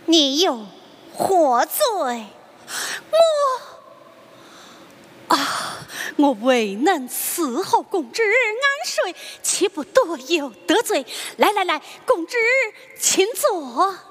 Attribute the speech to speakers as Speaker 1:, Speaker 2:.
Speaker 1: 你有何罪？
Speaker 2: 我未能伺候公主安睡，岂不多有得罪？来，公主请坐。